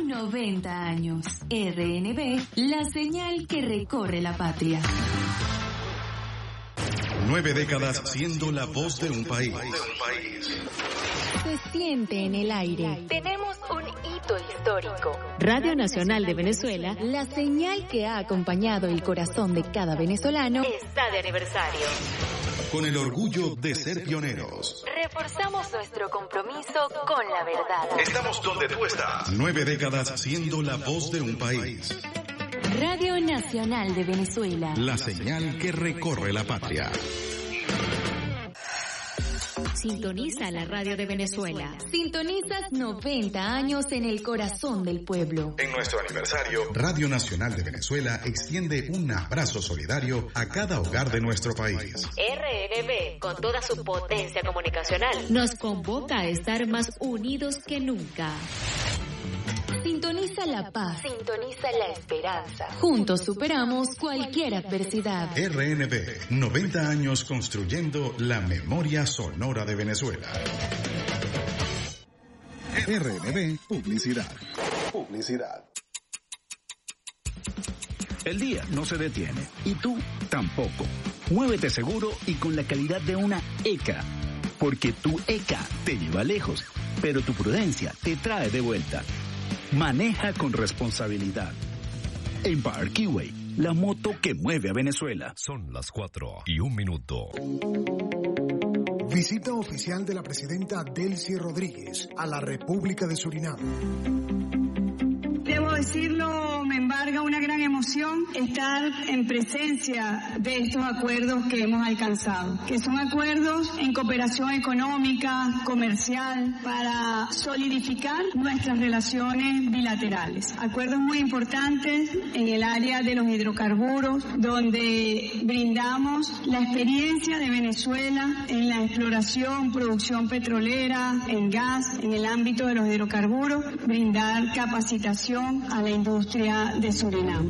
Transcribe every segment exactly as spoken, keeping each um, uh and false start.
Son noventa años. R N B, la señal que recorre la patria. Nueve décadas siendo la voz de un país. Se siente en el aire. Tenemos un hito histórico. Radio Nacional de Venezuela, la señal que ha acompañado el corazón de cada venezolano, está de aniversario. Con el orgullo de ser pioneros. Reforzamos nuestro compromiso con la verdad. Estamos donde tú estás. Nueve décadas siendo la voz de un país. Radio Nacional de Venezuela, la señal que recorre la patria. Sintoniza la radio de Venezuela. Sintonizas noventa años en el corazón del pueblo. En nuestro aniversario, Radio Nacional de Venezuela extiende un abrazo solidario a cada hogar de nuestro país. R N B, con toda su potencia comunicacional, nos convoca a estar más unidos que nunca. Sintoniza la paz. Sintoniza la esperanza. Juntos superamos cualquier adversidad. R N B, noventa años construyendo la memoria sonora de Venezuela. R N B, publicidad. Publicidad. El día no se detiene y tú tampoco. Muévete seguro y con la calidad de una E C A. Porque tu E C A te lleva lejos, pero tu prudencia te trae de vuelta. Maneja con responsabilidad. Empire Keyway, la moto que mueve a Venezuela. Son las cuatro y un minuto. Visita oficial de la presidenta Delcy Rodríguez a la República de Surinam. Debo decirlo, me embarga una gran emoción estar en presencia de estos acuerdos que hemos alcanzado, que son acuerdos en cooperación económica, comercial, para solidificar nuestras relaciones bilaterales. Acuerdos muy importantes en el área de los hidrocarburos, donde brindamos la experiencia de Venezuela en la exploración, producción petrolera, en gas, en el ámbito de los hidrocarburos, brindar capacitación a la industria de Surinam.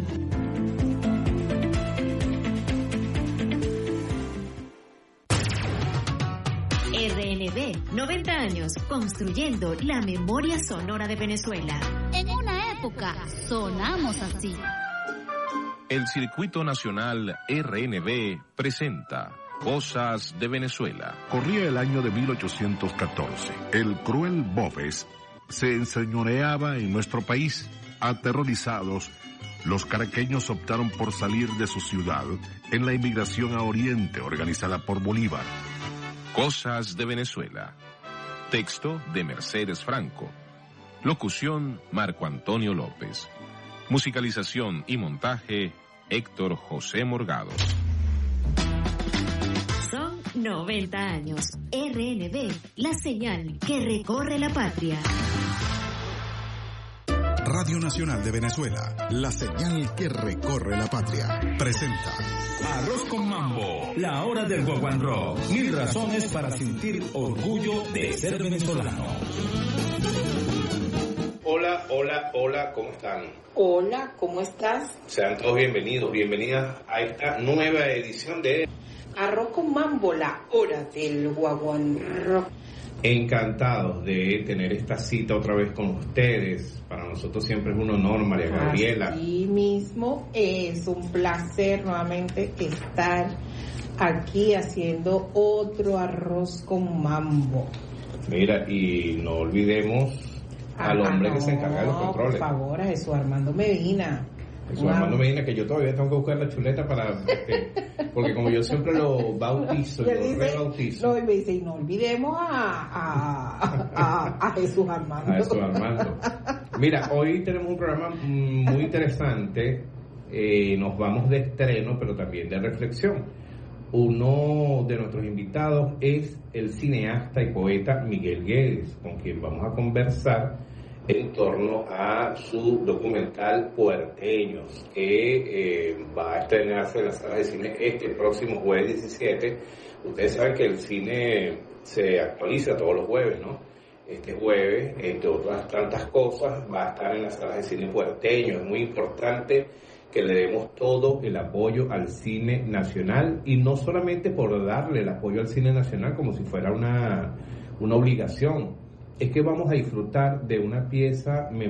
R N B, noventa años construyendo la memoria sonora de Venezuela. En una época sonamos así. El Circuito Nacional R N B presenta Cosas de Venezuela. Corría el año de mil ochocientos catorce. El cruel Boves se enseñoreaba en nuestro país. Aterrorizados, los caraqueños optaron por salir de su ciudad en la inmigración a Oriente organizada por Bolívar. Cosas de Venezuela. Texto de Mercedes Franco. Locución Marco Antonio López. Musicalización y montaje Héctor José Morgado. Son noventa años. R N B, la señal que recorre la patria. Radio Nacional de Venezuela, la señal que recorre la patria, presenta Arroz con Mambo, la hora del guaguanro. Mil razones para sentir orgullo de ser venezolano. Hola, hola, hola, ¿cómo están? Hola, ¿cómo estás? Sean todos bienvenidos, bienvenidas a esta nueva edición de Arroz con Mambo, la hora del guaguanro. Encantados de tener esta cita otra vez con ustedes. Para nosotros siempre es un honor, María Gabriela. Así mismo, es un placer nuevamente estar aquí haciendo otro arroz con mambo. Mira, y no olvidemos al ah, hombre no, que se encarga de los controles. Por favor, a Jesús Armando Medina. Jesús wow. Armando Medina, que yo todavía tengo que buscar la chuleta para... Este, porque como yo siempre lo bautizo, lo dice, rebautizo. No, y me dice, y no olvidemos a, a, a, a Jesús Armando. A Jesús Armando. Mira, hoy tenemos un programa muy interesante. Eh, nos vamos de estreno, pero también de reflexión. Uno de nuestros invitados es el cineasta y poeta Miguel Guedes, con quien vamos a conversar en torno a su documental Puerteños, que eh, va a estrenarse en las salas de cine este próximo jueves diecisiete. Ustedes saben que el cine se actualiza todos los jueves, ¿no? Este jueves, entre otras tantas cosas, va a estar en las salas de cine Puerteños. Es muy importante que le demos todo el apoyo al cine nacional, y no solamente por darle el apoyo al cine nacional como si fuera una, una obligación. Es que vamos a disfrutar de una pieza